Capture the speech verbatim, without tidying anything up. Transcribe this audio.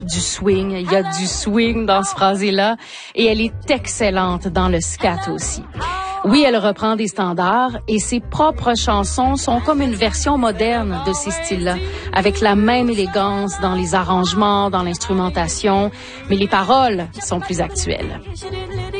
du swing. Il y a du swing dans ce phrasé-là. Et elle est excellente dans le scat aussi. Oui, elle reprend des standards et ses propres chansons sont comme une version moderne de ces styles-là, avec la même élégance dans les arrangements, dans l'instrumentation, mais les paroles sont plus actuelles.